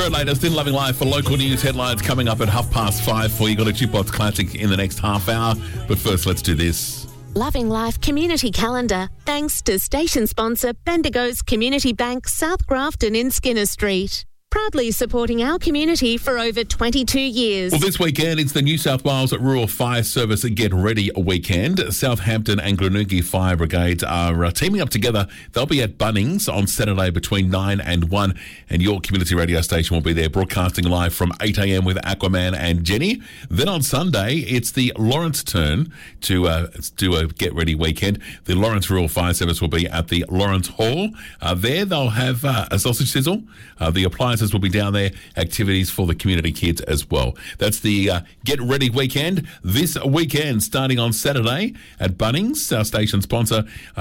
Latest in Loving Life for local news headlines coming up at 5:30 for you. Got a Jukebox Classic in the next half hour. But first, let's do this. Loving Life Community Calendar, thanks to station sponsor Bendigo's Community Bank, South Grafton in Skinner Street. Proudly supporting our community for over 22 years. Well, this weekend, it's the New South Wales Rural Fire Service Get Ready weekend. Southampton and Glenugie Fire Brigades are teaming up together. They'll be at Bunnings on Saturday between 9 and 1, and your community radio station will be there broadcasting live from 8 a.m. with Aquaman and Jenny. Then on Sunday, it's the Lawrence turn to do a Get Ready weekend. The Lawrence Rural Fire Service will be at the Lawrence Hall. There, they'll have a sausage sizzle. The appliances will be down there, activities for the community kids as well. That's the Get Ready weekend this weekend, starting on Saturday at Bunnings, our station sponsor.